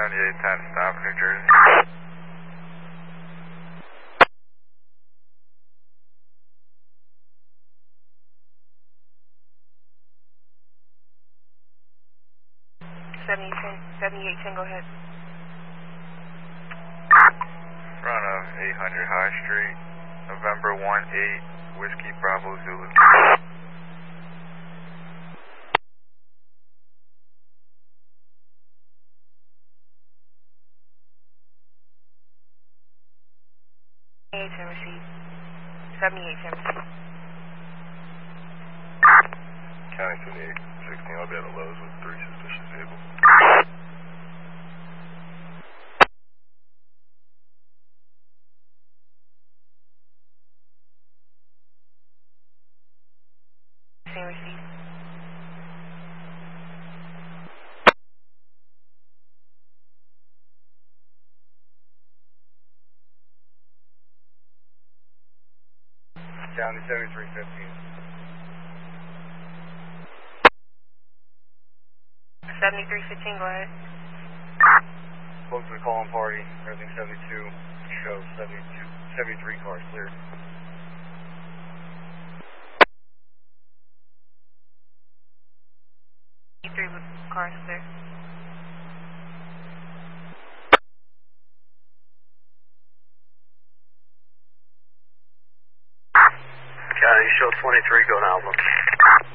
7810, stop New Jersey. Go ahead. Front of 800 High Street, November 18, Whiskey Bravo Zulu. Receive. 7810 receive. County 7816, I'll be at the Lowe's with 3 suspicious vehicles. Same receive. County 7315. 7315, go ahead. Folks are calling party, everything 72, show 73 cars clear. Three cars clear. County show 23, go to Outlook.